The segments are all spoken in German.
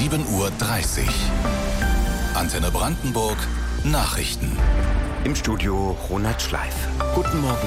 7:30 Uhr. Antenne Brandenburg Nachrichten. Im Studio Ronald Schleif. Guten Morgen.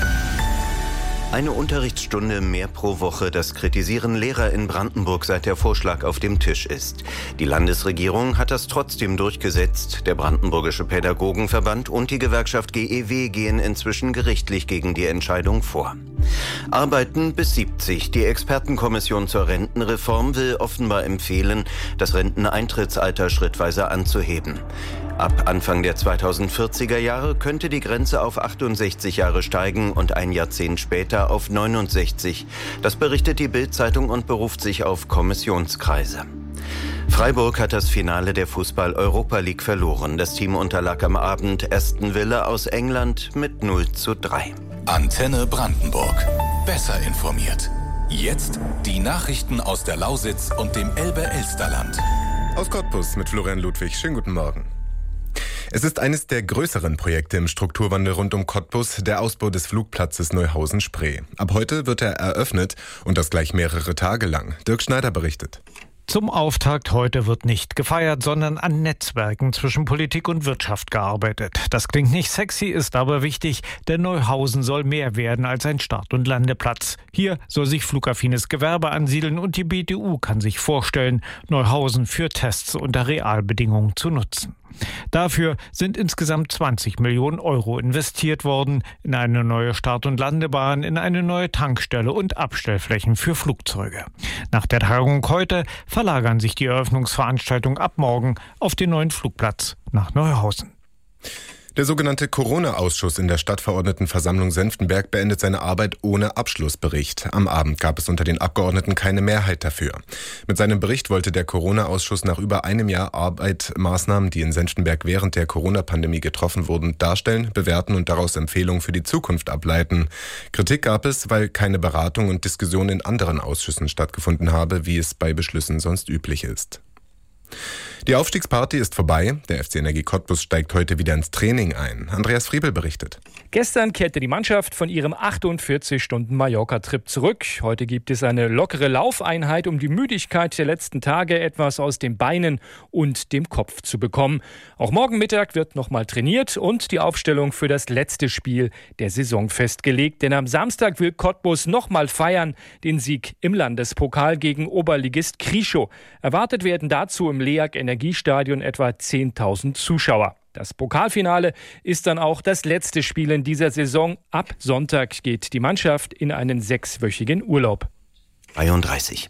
Eine Unterrichtsstunde mehr pro Woche, das kritisieren Lehrer in Brandenburg, seit der Vorschlag auf dem Tisch ist. Die Landesregierung hat das trotzdem durchgesetzt. Der Brandenburgische Pädagogenverband und die Gewerkschaft GEW gehen inzwischen gerichtlich gegen die Entscheidung vor. Arbeiten bis 70. Die Expertenkommission zur Rentenreform will offenbar empfehlen, das Renteneintrittsalter schrittweise anzuheben. Ab Anfang der 2040er Jahre könnte die Grenze auf 68 Jahre steigen und ein Jahrzehnt später auf 69. Das berichtet die Bild-Zeitung und beruft sich auf Kommissionskreise. Freiburg hat das Finale der Fußball-Europa League verloren. Das Team unterlag am Abend Aston Villa aus England mit 0:3. Antenne Brandenburg. Besser informiert. Jetzt die Nachrichten aus der Lausitz und dem Elbe-Elsterland. Aus Cottbus mit Florian Ludwig. Schönen guten Morgen. Es ist eines der größeren Projekte im Strukturwandel rund um Cottbus, der Ausbau des Flugplatzes Neuhausen-Spree. Ab heute wird er eröffnet und das gleich mehrere Tage lang. Dirk Schneider berichtet. Zum Auftakt heute wird nicht gefeiert, sondern an Netzwerken zwischen Politik und Wirtschaft gearbeitet. Das klingt nicht sexy, ist aber wichtig, denn Neuhausen soll mehr werden als ein Start- und Landeplatz. Hier soll sich flugaffines Gewerbe ansiedeln und die BTU kann sich vorstellen, Neuhausen für Tests unter Realbedingungen zu nutzen. Dafür sind insgesamt 20 Millionen Euro investiert worden in eine neue Start- und Landebahn, in eine neue Tankstelle und Abstellflächen für Flugzeuge. Nach der Tagung heute verlagern sich die Eröffnungsveranstaltungen ab morgen auf den neuen Flugplatz nach Neuhausen. Der sogenannte Corona-Ausschuss in der Stadtverordnetenversammlung Senftenberg beendet seine Arbeit ohne Abschlussbericht. Am Abend gab es unter den Abgeordneten keine Mehrheit dafür. Mit seinem Bericht wollte der Corona-Ausschuss nach über einem Jahr Arbeit Maßnahmen, die in Senftenberg während der Corona-Pandemie getroffen wurden, darstellen, bewerten und daraus Empfehlungen für die Zukunft ableiten. Kritik gab es, weil keine Beratung und Diskussion in anderen Ausschüssen stattgefunden habe, wie es bei Beschlüssen sonst üblich ist. Die Aufstiegsparty ist vorbei. Der FC Energie Cottbus steigt heute wieder ins Training ein. Andreas Friebel berichtet. Gestern kehrte die Mannschaft von ihrem 48-Stunden-Mallorca-Trip zurück. Heute gibt es eine lockere Laufeinheit, um die Müdigkeit der letzten Tage etwas aus den Beinen und dem Kopf zu bekommen. Auch morgen Mittag wird nochmal trainiert und die Aufstellung für das letzte Spiel der Saison festgelegt. Denn am Samstag will Cottbus nochmal feiern, den Sieg im Landespokal gegen Oberligist Krieschow. Erwartet werden dazu im LEAG Energiestadion etwa 10.000 Zuschauer. Das Pokalfinale ist dann auch das letzte Spiel in dieser Saison. Ab Sonntag geht die Mannschaft in einen 6-wöchigen Urlaub. 33.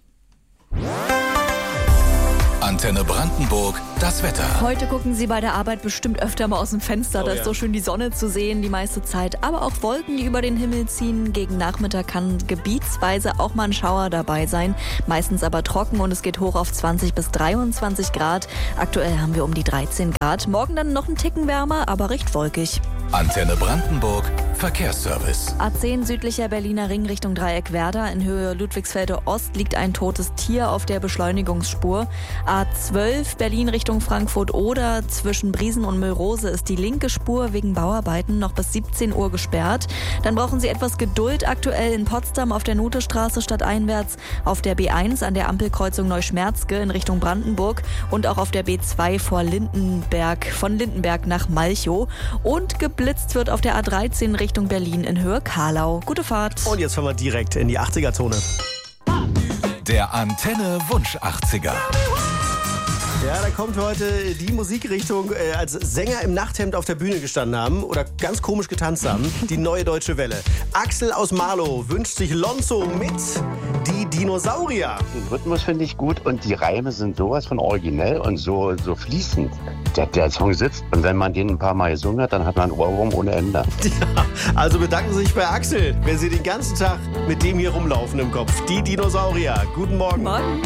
Antenne Brandenburg, das Wetter. Heute gucken Sie bei der Arbeit bestimmt öfter mal aus dem Fenster. Da ist so schön die Sonne zu sehen die meiste Zeit. Aber auch Wolken, die über den Himmel ziehen. Gegen Nachmittag kann gebietsweise auch mal ein Schauer dabei sein. Meistens aber trocken und es geht hoch auf 20 bis 23 Grad. Aktuell haben wir um die 13 Grad. Morgen dann noch ein Ticken wärmer, aber recht wolkig. Antenne Brandenburg, Verkehrsservice. A10 südlicher Berliner Ring Richtung Dreieck Werder. In Höhe Ludwigsfelde Ost liegt ein totes Tier auf der Beschleunigungsspur. A12 Berlin Richtung Frankfurt oder zwischen Briesen und Müllrose ist die linke Spur wegen Bauarbeiten noch bis 17 Uhr gesperrt. Dann brauchen Sie etwas Geduld aktuell in Potsdam auf der Nothestraße stadteinwärts, auf der B1 an der Ampelkreuzung Neuschmerzke in Richtung Brandenburg und auch auf der B2 von Lindenberg nach Malchow. Und geblitzt wird auf der A13 Richtung Berlin in Höhe Karlau. Gute Fahrt. Und jetzt fahren wir direkt in die 80er-Zone. Der Antenne Wunsch 80er. Ja, da kommt heute die Musikrichtung, als Sänger im Nachthemd auf der Bühne gestanden haben oder ganz komisch getanzt haben. Die Neue Deutsche Welle. Axel aus Marlow wünscht sich Lonzo mit Die Dinosaurier. Den Rhythmus finde ich gut und die Reime sind sowas von originell und so fließend. Der Song sitzt und wenn man den ein paar Mal gesungen hat, dann hat man einen Ohrwurm ohne Ende. Ja, also bedanken Sie sich bei Axel, wenn Sie den ganzen Tag mit dem hier rumlaufen im Kopf. Die Dinosaurier. Guten Morgen. Morgen.